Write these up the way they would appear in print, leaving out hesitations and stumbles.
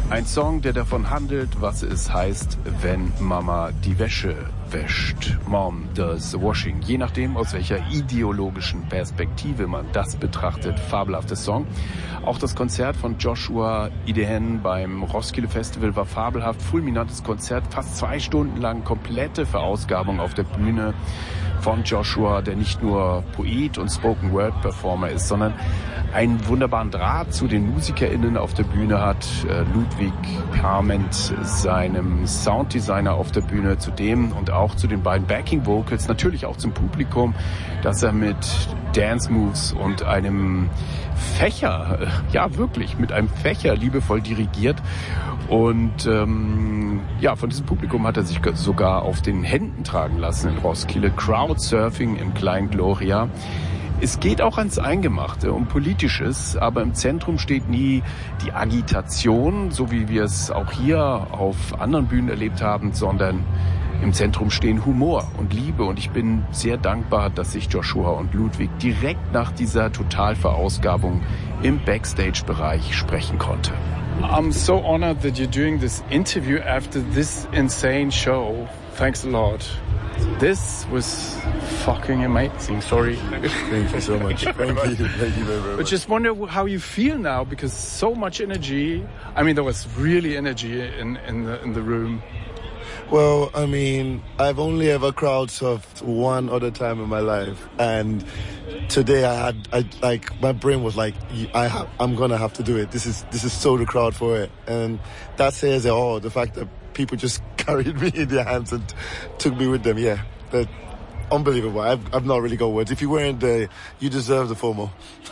Ein Song, der davon handelt, was es heißt, wenn Mama die Wäsche wäscht. Mom does the washing. Je nachdem, aus welcher ideologischen Perspektive man das betrachtet. Fabelhafter Song. Auch das Konzert von Joshua Idehen beim Roskilde Festival war fabelhaft. Fulminantes Konzert, fast 2 Stunden lang, komplette Verausgabung auf der Bühne von Joshua, der nicht nur Poet und Spoken-Word-Performer ist, sondern einen wunderbaren Draht zu den MusikerInnen auf der Bühne hat. Ludwig Parment, seinem Sounddesigner auf der Bühne, zu dem und auch zu den beiden Backing-Vocals, natürlich auch zum Publikum, dass er mit Dance-Moves und einem Fächer, ja wirklich, mit einem Fächer liebevoll dirigiert. Und ja, von diesem Publikum hat er sich sogar auf den Händen tragen lassen in Roskilde. Crowdsurfing im Klein Gloria. Es geht auch ans Eingemachte, um Politisches, aber im Zentrum steht nie die Agitation, so wie wir es auch hier auf anderen Bühnen erlebt haben, sondern im Zentrum stehen Humor und Liebe. Und ich bin sehr dankbar, dass ich Joshua und Ludwig direkt nach dieser Totalverausgabung im Backstage-Bereich sprechen konnte. I'm so honored that you're doing this interview after this insane show. Thanks a lot. This was fucking amazing. Sorry. Thank you so much. Thank you. Thank you very much. But just wonder how you feel now, because so much energy. I mean, there was really energy in the room. Well, I mean, I've only ever crowd surfed one other time in my life, and today I like, my brain was like, I'm gonna have to do it. This is so the crowd for it, and that says it all. The fact that people just carried me in their hands and took me with them. Yeah, that unbelievable. I've not really got words. If you weren't there, you deserve the FOMO.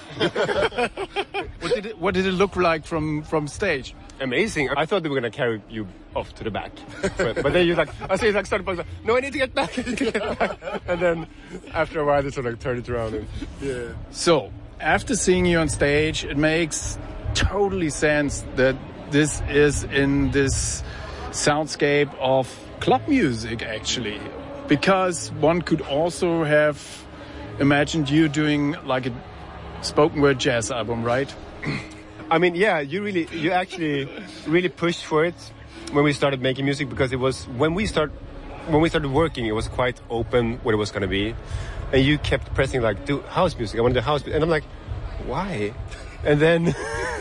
What did it look like from stage? Amazing. I thought they were going to carry you off to the back. But then you started, no, I need to get back. And then after a while, they sort of turned it around. And, Yeah. So, after seeing you on stage, it makes totally sense that this is in this soundscape of club music, actually. Because one could also have imagined you doing like a spoken word jazz album, right? I mean, yeah, you actually really pushed for it when we started making music, because it was when we started working, it was quite open what it was going to be, and you kept pressing like, do house music. I want to do house music, and I'm like, why? And then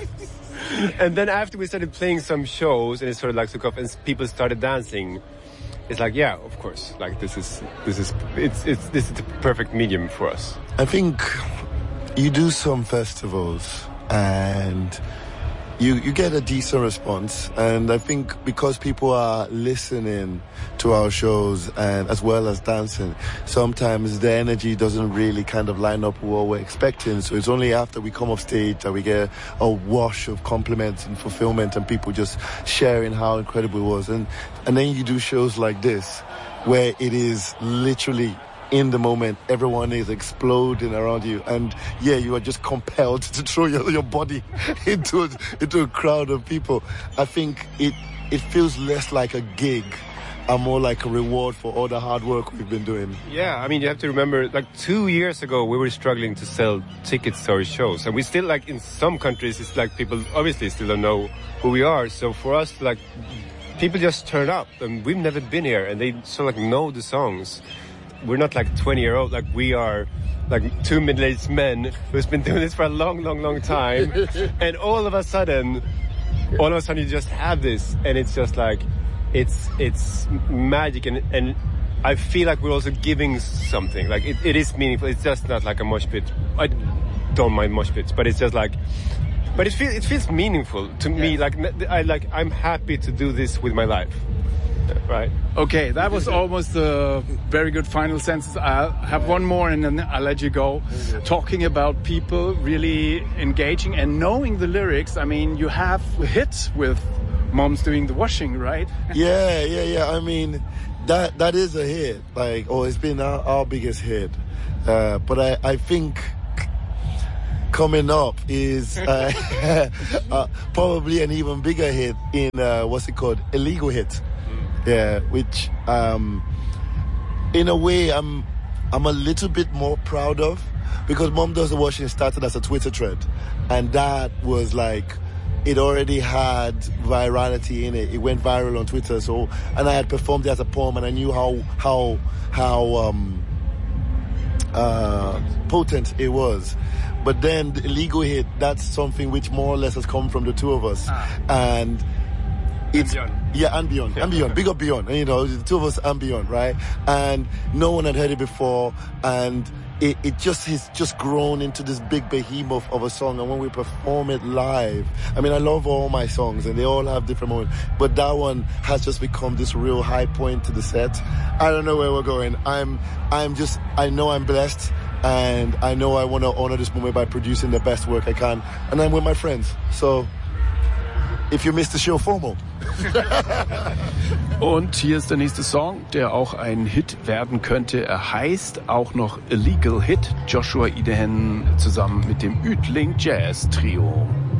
and then after we started playing some shows and it sort of like took off and people started dancing, it's like, yeah, of course, like this is the perfect medium for us. I think you do some festivals and you get a decent response, and I think because people are listening to our shows and as well as dancing, sometimes the energy doesn't really kind of line up with what we're expecting. So it's only after we come off stage that we get a wash of compliments and fulfillment and people just sharing how incredible it was. And then you do shows like this where it is literally in the moment, everyone is exploding around you, and yeah, you are just compelled to throw your body into a crowd of people. I think it feels less like a gig and more like a reward for all the hard work we've been doing. Yeah, I mean, you have to remember, like 2 years ago, we were struggling to sell tickets to our shows, and we still, like, in some countries, it's like people obviously still don't know who we are. So for us, like, people just turn up, and we've never been here, and they sort of like know the songs. We're not like 20-year-old, like we are like 2 middle-aged men who's been doing this for a long, long, long time. And all of a sudden you just have this, and it's just like, it's magic, and I feel like we're also giving something. Like it is meaningful. It's just not like a mosh pit. I don't mind mosh pits, but it's just like, but it feels meaningful to me. Like I'm happy to do this with my life. Right. Okay, that was almost a very good final sentence. I'll have one more and then I'll let you go. Talking about people really engaging and knowing the lyrics. I mean, you have hits with Mom's Doing the Washing, right? Yeah. I mean, that is a hit. Like, it's been our biggest hit. But I think coming up is probably an even bigger hit in what's it called? Illegal Hit. Yeah, which in a way I'm a little bit more proud of, because Mom Does the Washing started as a Twitter thread, and that was like it already had virality in it. It went viral on Twitter. So, and I had performed it as a poem, and I knew how potent it was. But then the illegal hit, that's something which more or less has come from the two of us. And it's, and beyond. Big up Beyond. And, you know, the two of us and Beyond, right? And no one had heard it before. And it's just grown into this big behemoth of a song. And when we perform it live, I mean, I love all my songs and they all have different moments, but that one has just become this real high point to the set. I don't know where we're going. I know I'm blessed, and I know I want to honor this moment by producing the best work I can. And I'm with my friends. So, if you missed the show, FOMO. Und hier ist der nächste Song, der auch ein Hit werden könnte. Er heißt auch noch Illegal Hit. Joshua Idehen zusammen mit dem Uetling Jazz Trio.